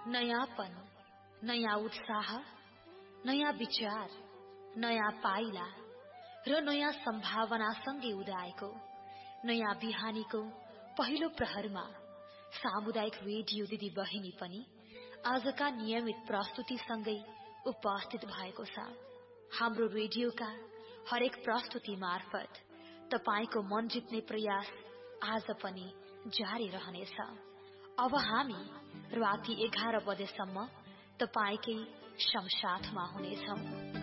नयाँपन, नयाँ उत्साह, नयाँ विचार, नयाँ पाइला र नयाँ सम्भावनासँगै उदाएको नयाँ बिहानीको पहिलो प्रहरमा सामुदायिक रेडियो दिदी बहिनी पनि आजका नियमित प्रस्तुतिसँगै उपस्थित भएको छ। हाम्रो रेडियोका हरेक प्रस्तुति मार्फत तपाईको मन जित्ने प्रयास आज पनि जारी रहनेछ। अब हामी राति 11 बजेसम्म तपाईकै संसाथमा हुनेछौं।